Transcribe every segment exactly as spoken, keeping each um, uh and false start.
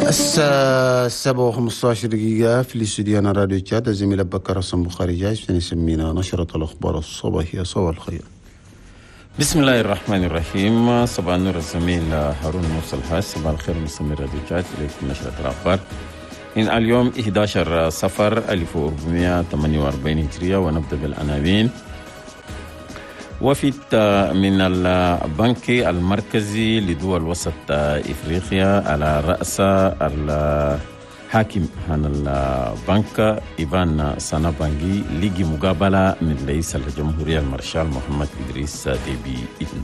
الساعة السابعة وخمسة عشر دقيقة في الاستوديو. أنا راديو تشاد، الزميل أبو بكر حسن بخاري جاي نسمينا نشرة الأخبار الصباحية. صباح الخير. بسم الله الرحمن الرحيم. صباح النور الزميل هارون موسى الحاج. صباح الخير مستمر راديو تشاد، إليكم نشرة الأخبار. إن اليوم أحد عشر صفر ألف وأربعمائة وثمانية وأربعين هجرية، ونبدأ بالعناوين. وفد من البنك المركزي لدول وسط إفريقيا على رأس الحاكم عن البنك إيفان سانابانغي لقي مقابلة من رئيس الجمهورية المارشال محمد إدريس ديبي إتنو.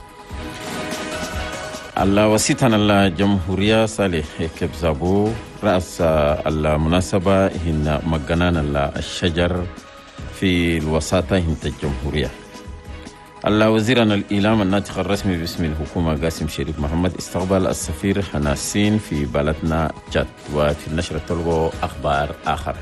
الوسيط عن الجمهورية صالح كبزابو رأس المناسبة هن مجنان الشجر في الوساطة هنت الجمهورية. الوزير عن الإعلام الناطق الرسمي باسم الحكومة قاسم شريف محمد استقبل السفير حناسين في بلدنا تشاد. وفي النشرة تلقوا أخبار آخر.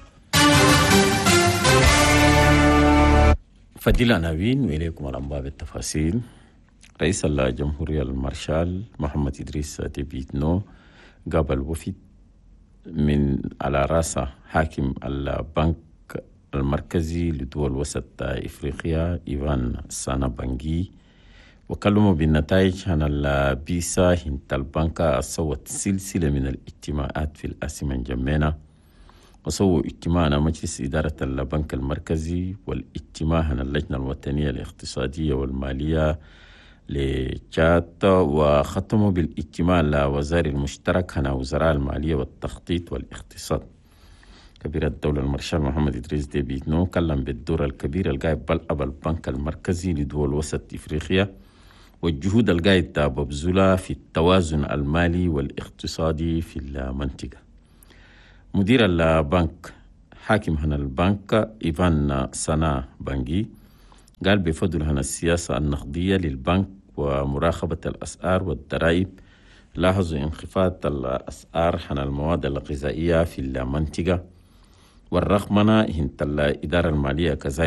فدي العناوين وإليكم الأنباء بالتفاصيل. رئيس الجمهورية المارشال محمد إدريس ديبي إتنو قابل وفد من على رأس حاكم البنك المركزي لدول وسط إفريقيا إيفان سانابانغي، وكلموا بالنتائج عن البيسا هنت البنك. صوت سلسلة من الاجتماعات في الآسمة جمينة، وصووا اجتماع عن مجلس إدارة البنك المركزي، والاجتماع عن اللجنة الوطنية الاقتصادية والمالية لتشاد، وختموا بالاجتماع لوزاري المشترك عن وزراء المالية والتخطيط والاقتصاد. كبير الدولة المارشال محمد إدريس ديبي إتنو كلم بالدور الكبير القايد بلعب البنك المركزي لدول وسط إفريقيا، والجهود القايد ببذولها في التوازن المالي والاقتصادي في المنطقة. مدير البنك حاكم هنا البنك إيفان سانابانغي قال بفضل هنا السياسة النقدية للبنك ومراقبة الأسعار والضرائب لاحظوا انخفاض الأسعار هنا المواد الغذائية في المنطقة، والرقمنة هنت الإدارة المالية كذلك